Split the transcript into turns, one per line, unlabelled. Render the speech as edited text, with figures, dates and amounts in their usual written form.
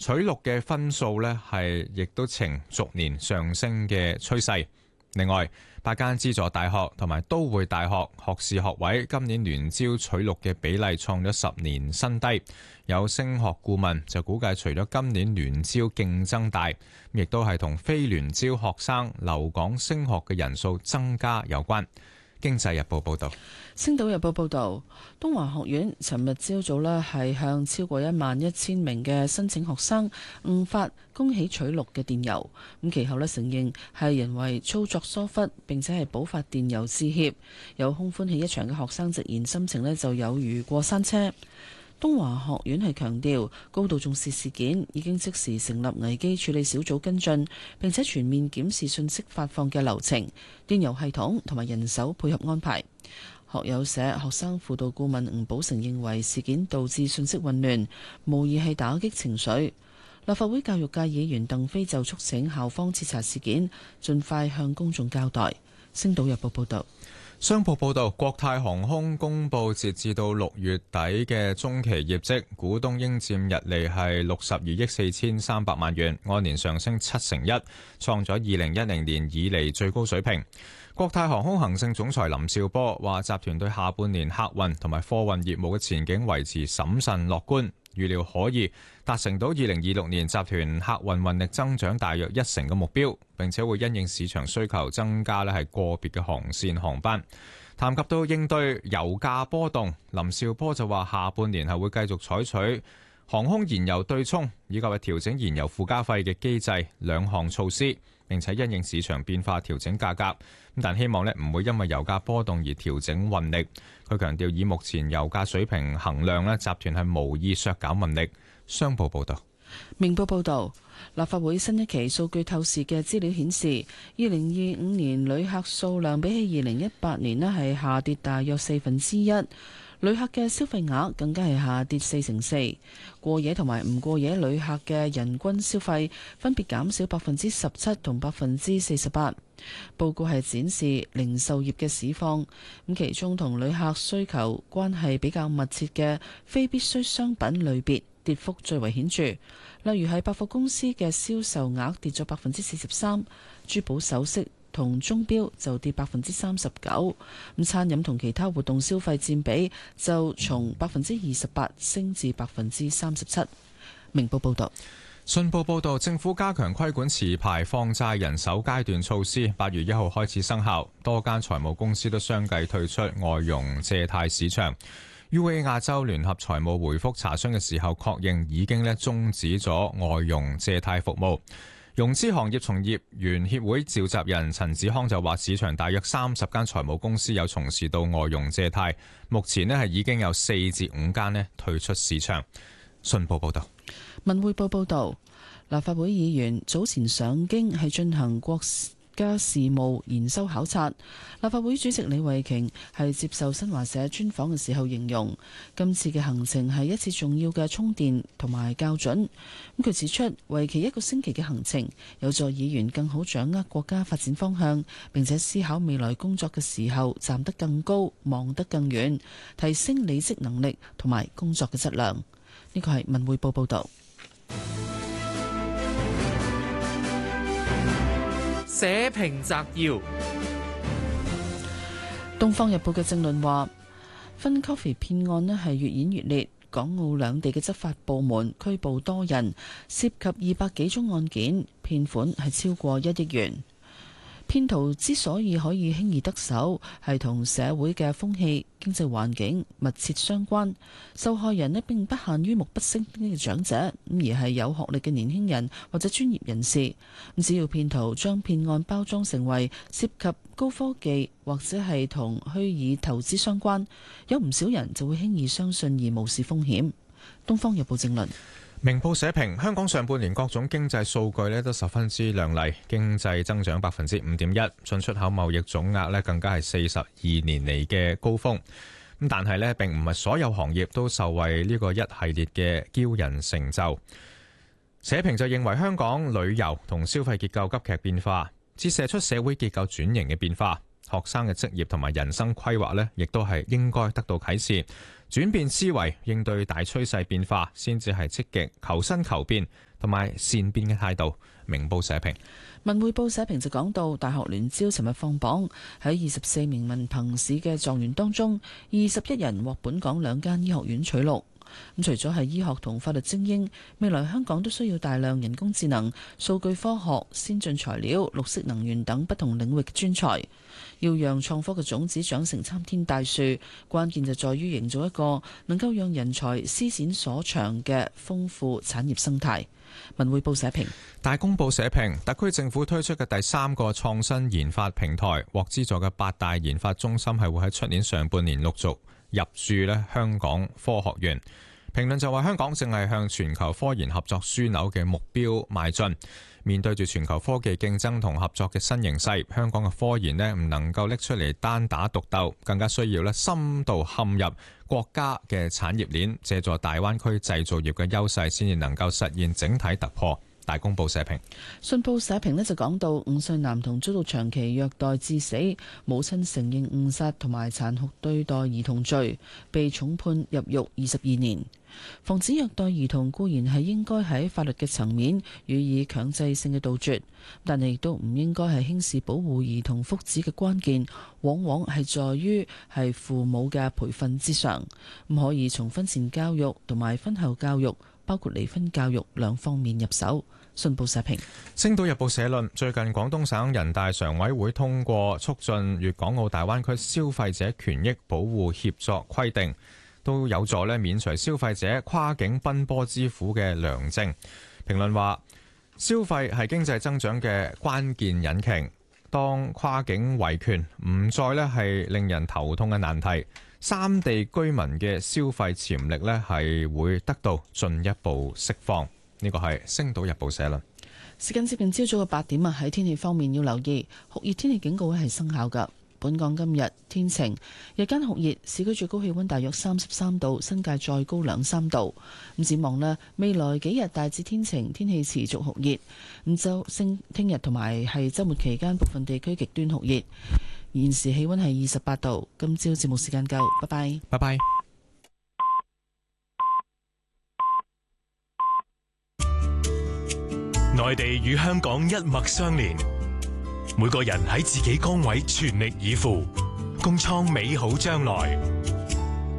取錄嘅分數呢係亦都呈逐年上升嘅趨勢。另外，8間資助大學同埋都會大學學士學位今年聯招取錄嘅比例創咗10年新低。有升學顧問就估計，除咗今年聯招競爭大，亦都係同非聯招學生留港升學嘅人數增加有關。經濟日報報導。
星島日報報導，東華學院尋日朝早呢係向超過11000名嘅申請學生誤發恭喜取錄嘅電郵，咁其後呢承認係人為操作疏忽，並且係補發電郵致歉。有空歡喜一場嘅學生直言心情呢就有如過山車。東華學院係強調高度重視事件，已經即時成立危機處理小組跟進，並且全面檢視信息發放嘅流程、電郵系統同埋人手配合安排。學友社學生輔導顧問吳寶成認為事件導致信息混亂，無疑係打擊情緒。立法會教育界議員鄧飛就促請校方徹查事件，盡快向公眾交代。星島日報報道。
商報報導，國泰航空公佈截至到6月底嘅中期業績，股東應佔溢利係62億4300萬元，按年上升1%，創咗2010年以嚟最高水平。國泰航空行政總裁林紹波話，集團對下半年客運同埋貨運業務嘅前景維持審慎樂觀，預料可以達成到2026年集團客運運力增長大約1成嘅目標，並且會因應市場需求增加係個別嘅航線航班。談及到應對油價波動，林紹波就話下半年係會繼續採取航空燃油對沖以及係調整燃油附加費嘅機制2項措施，並且因應市場變化調整價格。但希望唔會因為油價波動而調整運力。佢強調以目前油價水平衡量集團係無意削減運力。商報報道。
明報報道，立法會新一期數據透視嘅資料顯示，2025年旅客數量比起2018年係下跌大約1/4。旅客嘅消費額更加係下跌4%，過夜同埋唔過夜旅客嘅人均消費分別減少17%同48%。報告係展示零售業嘅市況，咁其中同旅客需求關係比較密切嘅非必需商品類別跌幅最為顯著，例如係百貨公司嘅銷售額跌咗43%，珠寶首飾同鐘錶就跌39%，咁餐飲同其他活動消費佔比就從28%升至37%。明報報道。
信報報導，政府加強規管持牌放債人首階段措施，8月1號開始生效，多間財務公司都相繼退出外傭借貸市場。UA 亞洲聯合財務回覆查詢嘅時候，確認已經終止咗外傭借貸服務。融資行業從業員協會召集人陳子康就話，市場大約30間財務公司有從事到外傭借貸，目前係已經有4至5間退出市場。信報報導。
文匯報報道，立法會議員早前上京係進行國家事務研修考察。立法會主席李慧瓊係接受新華社專訪嘅時候形容，今次嘅行程係一次重要嘅充電同埋校準。咁佢指出，為期1個星期嘅行程有助議員更好掌握國家發展方向，並且思考未來工作嘅時候站得更高、望得更遠，提升理職能力同埋工作嘅質量。呢個係文匯報報道。
社評摘要：《
東方日報》嘅政論話，分 coffee 騙案係越演越烈，港澳兩地嘅執法部門拘捕多人，涉及200幾宗案件，騙款係超過1億元。騙徒之所以可以輕易得手，係同社會嘅風氣、經濟環境密切相關。受害人呢並不限於目不識丁嘅長者，而係有學歷嘅年輕人或者專業人士。只要騙徒將騙案包裝成為涉及高科技或者係同虛擬投資相關，有唔少人就會輕易相信而無視風險。東方日報正論。
明報社評，香港上半年各種經濟數據都十分之亮麗，經濟增長5.1%，進出口貿易總額更加係42年嚟嘅高峰。咁但係並唔係所有行業都受惠呢個一系列嘅驕人成就。社評就認為香港旅遊同消費結構急劇變化，折射出社會結構轉型嘅變化。學生嘅職業同埋人生規劃亦都係應該得到啟示。 轉變思維，應對大趨勢變化，先至係積極求新求變同埋善變嘅態度。明報社評。
文匯報社評就講到，大學聯招尋日放榜，喺24名文憑試嘅狀元當中，21人獲本港2間醫學院取錄。咁除咗係醫學同法律精英，未來香港都需要大量人工智能、數據科學、先進材料、綠色能源等不同領域嘅專才。要讓創科嘅種子長成參天大樹，關鍵就在於營造一個能夠讓人才施展所長嘅豐富產業生態。文匯報社評。
大公報社評，特區政府推出嘅第3個創新研發平台，獲資助嘅8大研發中心係會喺出年上半年陸續入駐香港科學園。評論就話，香港正係向全球科研合作樞紐嘅目標邁進。面對住全球科技競爭同合作嘅新形勢，香港嘅科研唔能夠拎出嚟單打獨鬥，更加需要深度嵌入國家嘅產業鏈，借助大灣區製造業嘅優勢，先至能夠實現整體突破。大公報社評。
信報社評就講到，5歲男童遭到長期虐待致死，母親承認誤殺同埋殘酷對待兒童罪，被重判入獄22年。防止虐待兒童固然係應該喺法律嘅層面予以強制性嘅杜絕，但係亦都唔應該係輕視保護兒童福祉嘅關鍵，往往係在於係父母嘅培訓之上。唔可以從婚前教育同埋婚後教育，包括離婚教育兩方面入手。信報社評。
星島日報社論，最近廣東省人大常委會通過促進粵港澳大灣區消費者權益保護協作規定，都有助免除消費者跨境奔波之苦嘅良政。評論話，消費係經濟增長嘅關鍵引擎，當跨境維權唔再係令人頭痛嘅難題，三地居民嘅消費潛力係會得到進一步釋放。呢個係《星島日報》社論。
時間接近朝早嘅8點啊，喺天氣方面要留意酷熱天氣警告係生效㗎。本港今日天晴，日間酷熱，市區最高氣溫大約33度，新界再高2-3度。咁展望咧，未來幾日大致天晴，天氣持續酷熱。聽日同埋係週末期間，部分地區極端酷熱。現時氣溫係28度。今朝節目時間夠，拜拜。
拜拜。
內地與香港一脈相連，每個人喺自己崗位全力以赴，共創美好將來。